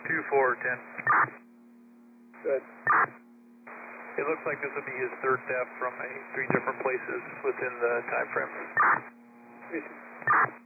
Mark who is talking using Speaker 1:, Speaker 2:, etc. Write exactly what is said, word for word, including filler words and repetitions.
Speaker 1: two four ten.
Speaker 2: Good.
Speaker 1: It looks like this will be his third theft from a, three different places within the time frame.
Speaker 2: Appreciate it.